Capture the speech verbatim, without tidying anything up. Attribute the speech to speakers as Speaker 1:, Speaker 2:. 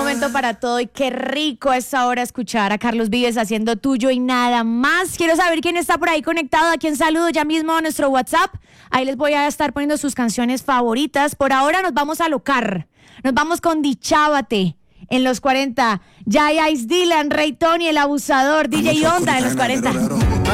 Speaker 1: momento para todo y qué rico es ahora escuchar a Carlos Vives haciendo Tuyo y Nada Más. Quiero saber quién está por ahí conectado, a quien saludo ya mismo a nuestro WhatsApp. Ahí les voy a estar poniendo sus canciones favoritas. Por ahora nos vamos a locar. Nos vamos con Dichábate en los cuarenta. Jay Ice Dylan, Rey Tony, El Abusador, D J Onda en los cuarenta.